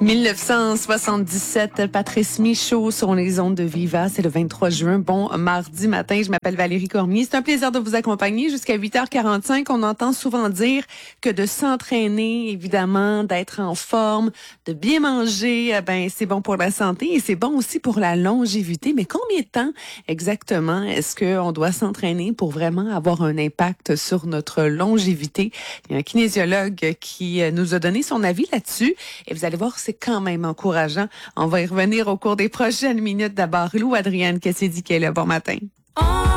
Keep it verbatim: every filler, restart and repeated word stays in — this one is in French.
mille neuf cent soixante-dix-sept, Patrice Michaud sur les ondes de Viva. C'est le vingt-trois juin. Bon mardi matin. Je m'appelle Valérie Cormier. C'est un plaisir de vous accompagner jusqu'à huit heures quarante-cinq. On entend souvent dire que de s'entraîner, évidemment, d'être en forme, de bien manger, ben c'est bon pour la santé et c'est bon aussi pour la longévité. Mais combien de temps exactement est-ce qu'on doit s'entraîner pour vraiment avoir un impact sur notre longévité? Il y a un kinésiologue qui nous a donné son avis là-dessus et vous allez voir, c'est quand même encourageant. On va y revenir au cours des prochaines minutes. D'abord, Lou Adrienne Cassidy qui est là. Bon matin.